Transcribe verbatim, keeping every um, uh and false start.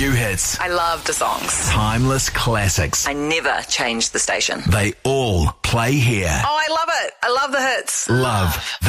New hits. I love the songs. Timeless classics. I never changed the station. They all play here. Oh, I love it. I love the hits. Love the